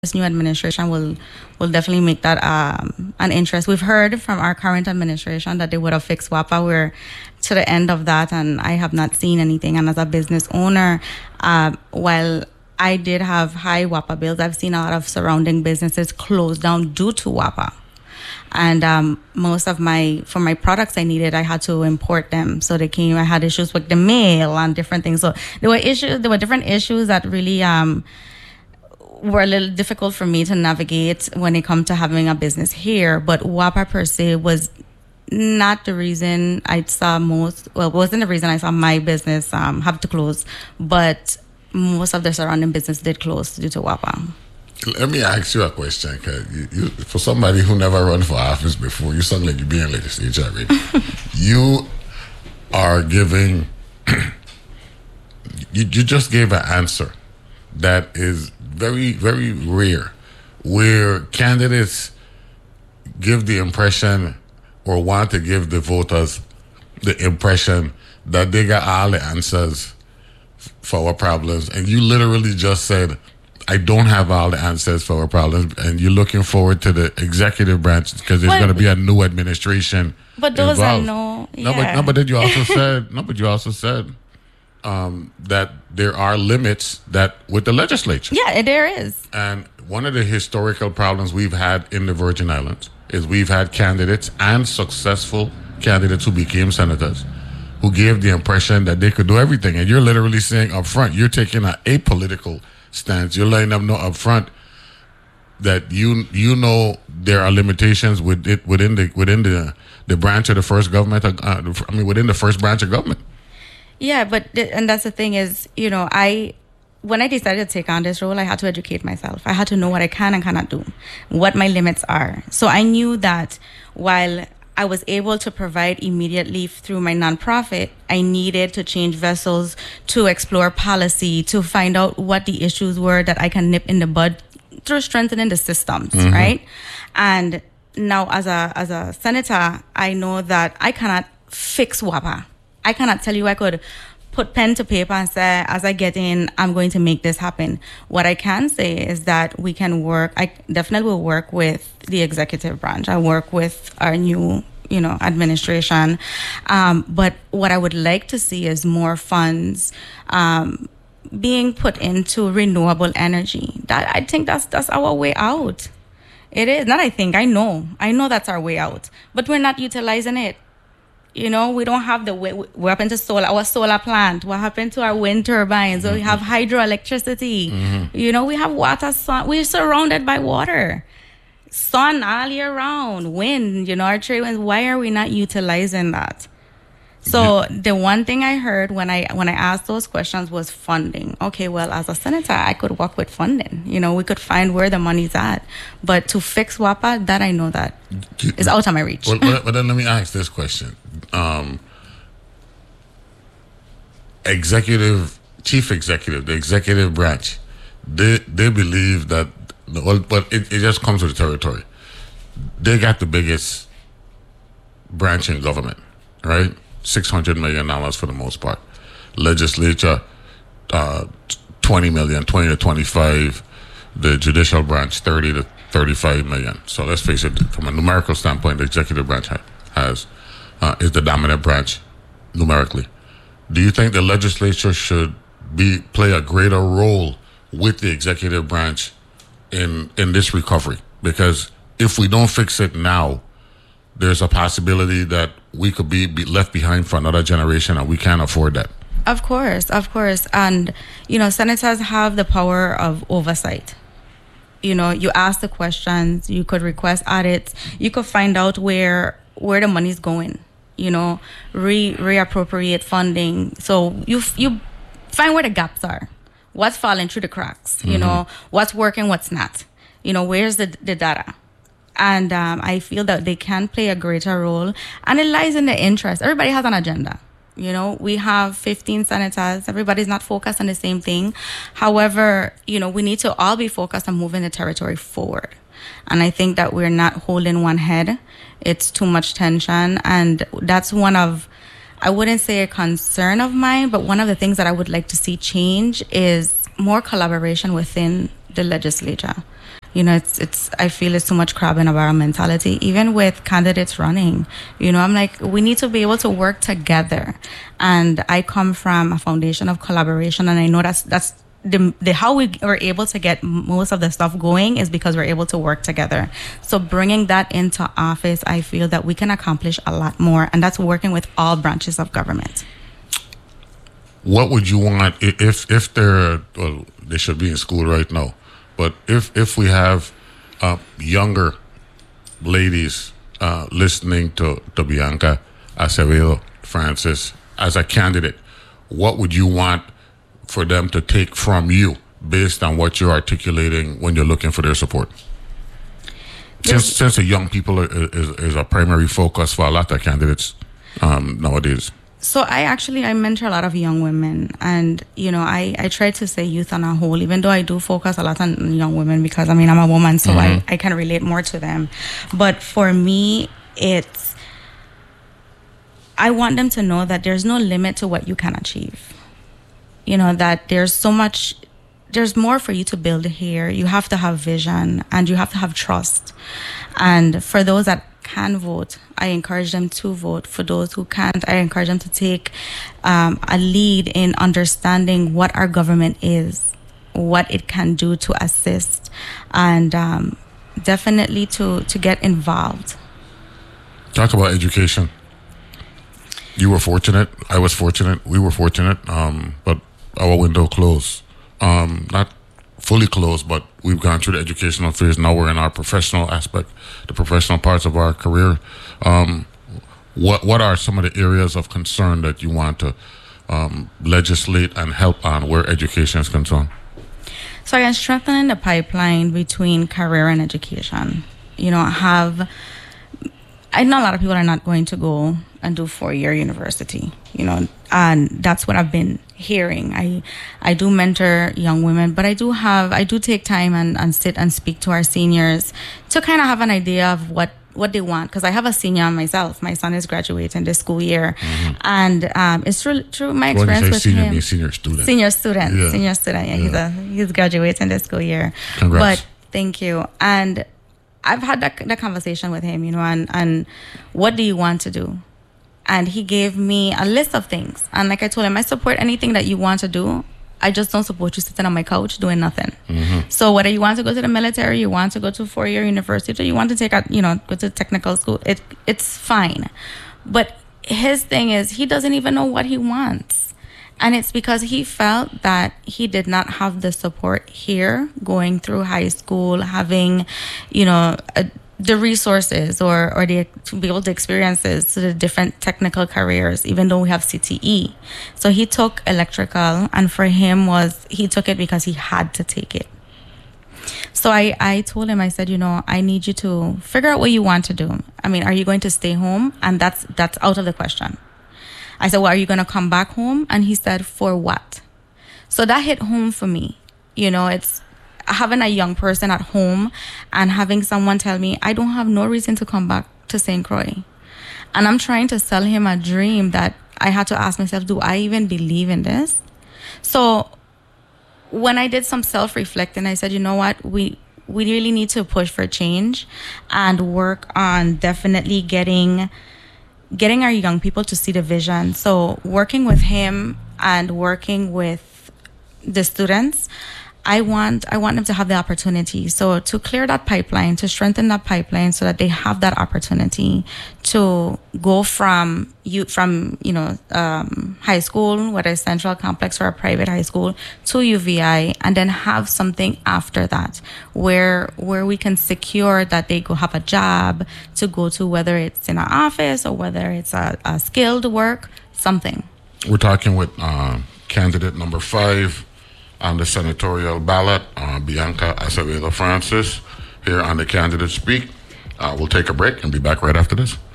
this new administration will definitely make that an interest. We've heard from our current administration that they would have fixed WAPA. We're to the end of that, and I have not seen anything. And as a business owner, while I did have high WAPA bills, I've seen a lot of surrounding businesses close down due to WAPA. And most of my products I needed, I had to import them. So they came. I had issues with the mail and different things. So there were different issues that really were a little difficult for me to navigate when it comes to having a business here. But WAPA per se was not the reason I saw it wasn't the reason I saw my business have to close, but most of the surrounding business did close due to WAPA. Let me ask you a question, because you, for somebody who never run for office before, you sound like you're being legislature already. You are giving, you just gave an answer that is very, very rare, where candidates give the impression or want to give the voters the impression that they got all the answers for our problems. And you literally just said, I don't have all the answers for our problems, and you're looking forward to the executive branch because there's going to be a new administration. But those involved. But then you also said, that there are limits that with the legislature. Yeah, there is. And one of the historical problems we've had in the Virgin Islands is we've had candidates and successful candidates who became senators who gave the impression that they could do everything. And you're literally saying up front, you're taking an apolitical stance. You're letting them know up front that you know there are limitations within the branch of the first government. Within the first branch of government. Yeah, and that's the thing is, when I decided to take on this role, I had to educate myself. I had to know what I can and cannot do, what my limits are. So I knew that while I was able to provide immediately through my nonprofit, I needed to change vessels, to explore policy, to find out what the issues were that I can nip in the bud through strengthening the systems, right? And now as a senator, I know that I cannot fix WAPA. I cannot tell you I could put pen to paper and say, as I get in, I'm going to make this happen. What I can say is that we can work. I definitely will work with the executive branch. I work with our new, administration. But what I would like to see is more funds being put into renewable energy. That I think that's our way out. It is. Not I think. I know that's our way out. But we're not utilizing it. We don't have what happened to solar, our solar plant, what happened to our wind turbines, we have hydroelectricity, we have water, sun, we're surrounded by water, sun all year round, wind, our trade winds. Why are we not utilizing that? So the one thing I heard when I asked those questions was funding. Okay, well, as a senator, I could work with funding. We could find where the money's at. But to fix WAPA, that I know that is out of my reach. But then let me ask this question. Chief executive, the executive branch, they believe that, but it just comes with the territory. They got the biggest branch in government, right? $600 million for the most part. Legislature, 20 million, 20 to 25. The judicial branch, 30 to 35 million. So let's face it, from a numerical standpoint, the executive branch is the dominant branch numerically. Do you think the legislature should play a greater role with the executive branch in this recovery? Because if we don't fix it now, there's a possibility that we could be left behind for another generation, and we can't afford that. Of course. And, senators have the power of oversight. You ask the questions, you could request audits, you could find out where the money's going, reappropriate funding. So you find where the gaps are, what's falling through the cracks, what's working, what's not, where's the data. And I feel that they can play a greater role, and it lies in the interest. Everybody has an agenda. We have 15 senators. Everybody's not focused on the same thing. However, we need to all be focused on moving the territory forward. And I think that we're not holding one head. It's too much tension. And that's I wouldn't say a concern of mine, but one of the things that I would like to see change is more collaboration within the legislature. I feel it's too much crab in a barrel mentality. Even with candidates running, I'm like, we need to be able to work together. And I come from a foundation of collaboration, and I know that's the how we were able to get most of the stuff going is because we're able to work together. So bringing that into office, I feel that we can accomplish a lot more, and that's working with all branches of government. What would you want if they should be in school right now, but if we have younger ladies listening to Bianca Acevedo Francis as a candidate, what would you want for them to take from you based on what you're articulating when you're looking for their support? Since the young people is a primary focus for a lot of candidates nowadays. So I mentor a lot of young women, and I try to say youth on a whole, even though I do focus a lot on young women because I'm a woman, so I can relate more to them. But for me, I want them to know that there's no limit to what you can achieve. That there's more for you to build here. You have to have vision, and you have to have trust. And for those that can vote, I encourage them to vote. For those who can't, I encourage them to take a lead in understanding what our government is, what it can do to assist, and definitely to get involved. Talk about education. You were fortunate. I was fortunate. We were fortunate. But our window closed. Not fully closed, but we've gone through the educational phase. Now we're in our professional aspect, the professional parts of our career. What are some of the areas of concern that you want to legislate and help on where education is concerned? So again, strengthening the pipeline between career and education. I know a lot of people are not going to go and do 4-year university, and that's what I've been hearing. I do mentor young women, but I do take time and sit and speak to our seniors to kind of have an idea of what they want, because I have a senior myself. My son is graduating this school year, and it's through my experience with senior, him. Senior student. Yeah, he's graduating this school year. Congrats. But thank you. And I've had that conversation with him, and what do you want to do? And he gave me a list of things. And like I told him, I support anything that you want to do. I just don't support you sitting on my couch doing nothing. So whether you want to go to the military, you want to go to 4-year university, or you want to go to technical school, it's fine. But his thing is, he doesn't even know what he wants. And it's because he felt that he did not have the support here going through high school, having, the resources or to be able to experiences to the different technical careers, even though we have CTE. So he took electrical, and for him he took it because he had to take it. So I told him, I said, I need you to figure out what you want to do. Are you going to stay home? And that's out of the question. I said, well, are you going to come back home? And he said, for what? So that hit home for me. It's having a young person at home and having someone tell me, I don't have no reason to come back to St. Croix. And I'm trying to sell him a dream that I had to ask myself, do I even believe in this? So when I did some self-reflecting, I said, you know what, we really need to push for change and work on definitely getting our young people to see the vision. So working with him and working with the students, I want them to have the opportunity. So to clear that pipeline, to strengthen that pipeline so that they have that opportunity to go from high school, whether it's Central Complex or a private high school, to UVI, and then have something after that where we can secure that they go have a job to go to, whether it's in an office or whether it's a skilled work, something. We're talking with candidate number 5 on the senatorial ballot, Bianca Acevedo Francis, here on the Candidate Speak. We'll take a break and be back right after this.